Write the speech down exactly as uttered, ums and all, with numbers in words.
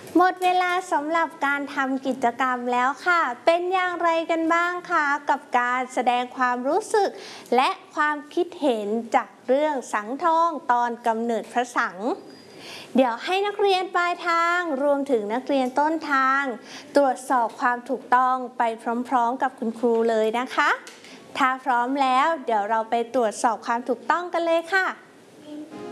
หมดเวลาสำหรับการทำกิจกรรมแล้วค่ะ เป็นอย่างไรกันบ้างคะกับการแสดงความรู้สึกและความคิดเห็นจากเรื่องสังทองตอนกำเนิดพระสัง เดี๋ยวให้นักเรียนปลายทางรวมถึงนักเรียนต้นทาง ตรวจสอบความถูกต้องไปพร้อมๆกับคุณครูเลยนะคะ ถ้าพร้อมแล้วเดี๋ยวเราไปตรวจสอบความถูกต้องกันเลยค่ะ